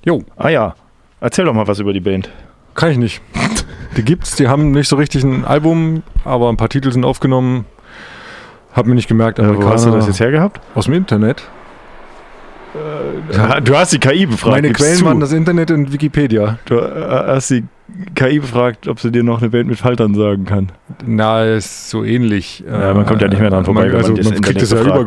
Jo. Ah ja, erzähl doch mal was über die Band. Kann ich nicht. Die gibt's, die haben nicht so richtig ein Album, aber ein paar Titel sind aufgenommen. Hab mir nicht gemerkt, Wo hast du das jetzt hergehabt? Aus dem Internet. Du hast die KI befragt. Meine Quellen waren das Internet und Wikipedia. Du hast die KI befragt, ob sie dir noch eine Band mit Faltern sagen kann. Na, ist so ähnlich. Ja, man kommt ja nicht mehr dran vorbei, wenn man das man kriegt Internet das ja befragt.